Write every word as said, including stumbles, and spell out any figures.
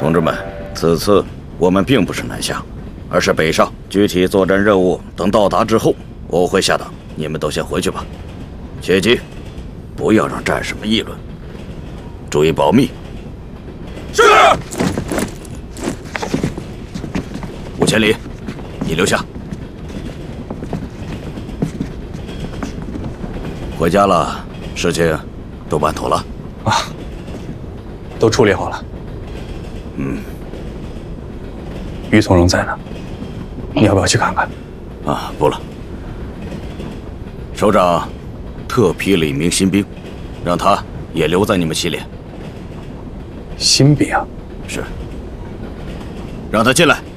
同志们，此次我们并不是南下，而是北上。具体作战任务等到达之后，我会下达。你们都先回去吧，切记，不要让战士们议论，注意保密。是。五千里，你留下。回家了，事情都办妥了啊，都处理好了。 嗯。 于从容在呢，你要不要去看看？ 啊，不了。首长特批了一名新兵，让他也留在你们祁连。 新兵啊？ 是。让他进来。